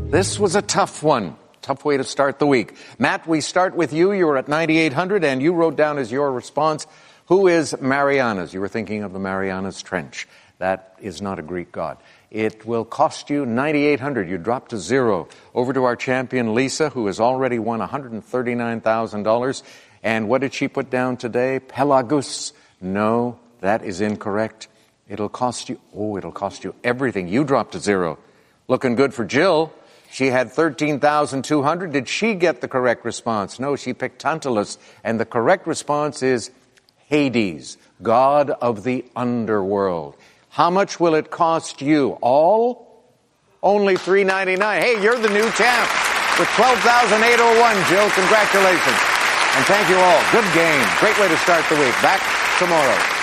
This was a tough one. Tough way to start the week. Matt, we start with you. You were at 9,800, and you wrote down as your response, who is Marianas? You were thinking of the Marianas Trench. That is not a Greek god. It will cost you 9,800. You dropped to zero. Over to our champion, Lisa, who has already won $139,000. And what did she put down today? Pelagus. No, that is incorrect. It'll cost you everything. You dropped to zero. Looking good for Jill. She had 13,200. Did she get the correct response? No, she picked Tantalus. And the correct response is Hades, god of the underworld. How much will it cost you? All? Only $399. Hey, you're the new champ with 12,801, Jill. Congratulations. And thank you all. Good game. Great way to start the week. Back tomorrow.